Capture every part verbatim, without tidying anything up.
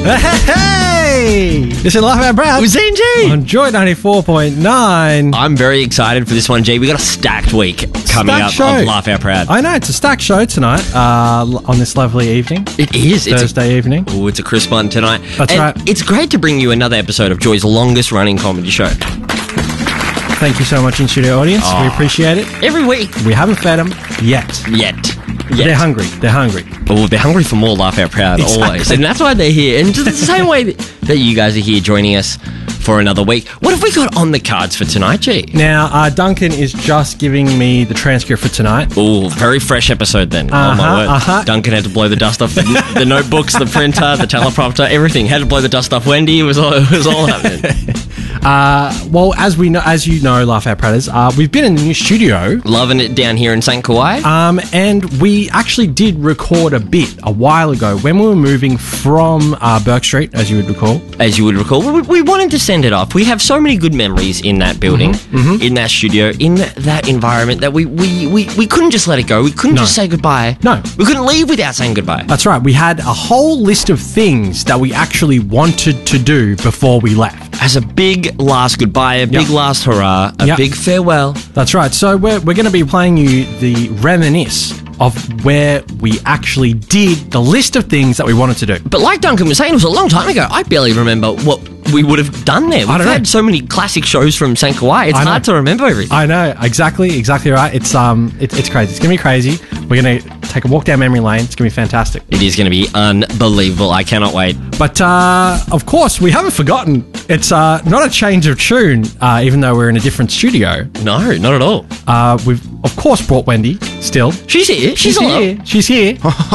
Hey! This is Laugh Out Brad. With Z and G. On Joy ninety-four point nine. I'm very excited for this one, G. We got a stacked week coming Stacked up show. on Laugh Out Proud. I know, it's a stacked show tonight uh, on this lovely evening. It is. It's Thursday a, evening. Oh, it's a crisp one tonight. That's and right. It's great to bring you another episode of Joy's longest running comedy show. Thank you so much, in-studio audience. Oh. We appreciate it. Every week. We haven't fed them yet. Yet. They're Yet. hungry. They're hungry. Oh, they're hungry for more Laugh Out Proud, Exactly. always. And that's why they're here. And just the same way that you guys are here joining us for another week. What have we got on the cards for tonight, G? Now, uh, Duncan is just giving me the transcript for tonight. Oh, very fresh episode then. Uh-huh, oh, my word. uh-huh. Duncan had to blow the dust off the, the notebooks, the printer, the teleprompter, everything. Had to blow the dust off Wendy. It was all, it was all happening. Uh, well, as we know, as you know, Laugh Out Pratters, uh, we've been in the new studio. Loving it down here in Saint Kauai. Um, and we actually did record a bit a while ago when we were moving from uh, Burke Street, as you would recall. As you would recall, we, we wanted to send it off. We have so many good memories in that building, Mm-hmm, in that studio, in that environment that we, we, we, we couldn't just let it go. We couldn't No. just say goodbye. No. We couldn't leave without saying goodbye. That's right. We had a whole list of things that we actually wanted to do before we left. As a big last goodbye, a big Yep. last hurrah, a Yep. big farewell. That's right. So we're, we're going to be playing you the reminisce of where we actually did the list of things that we wanted to do. But like Duncan was saying, it was a long time ago. I barely remember what we would have done there. We've don't had know. so many classic shows from Saint Kauai. It's I know. hard to remember everything. I know, exactly, exactly right. It's um, it, it's crazy. It's gonna be crazy. We're gonna take a walk down memory lane. It's gonna be fantastic. It is going to be unbelievable. I cannot wait. But uh, of course, we haven't forgotten. It's uh, not a change of tune, uh, even though we're in a different studio. No, not at all. Uh, we've of course brought Wendy. Still, She's here. She's, she's alive. here. She's here.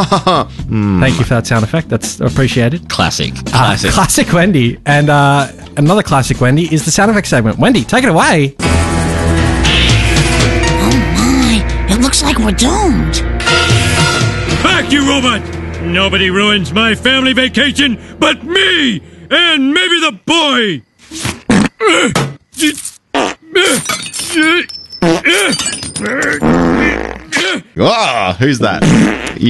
Thank you for that sound effect. That's appreciated. Classic. Uh, Classic. classic Wendy. And uh, another classic Wendy is the sound effect segment. Wendy, take it away. Oh my, it looks like we're doomed. Back, you robot! Nobody ruins my family vacation but me! And maybe the boy! Ah, who's that?